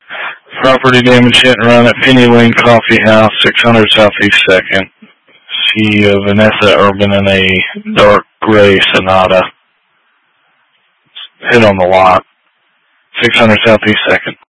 Property damage hit and run at Penny Lane Coffee House, 600 Southeast 2nd. See Vanessa Urban in a dark gray Sonata. Hit on the lot, 600 Southeast 2nd.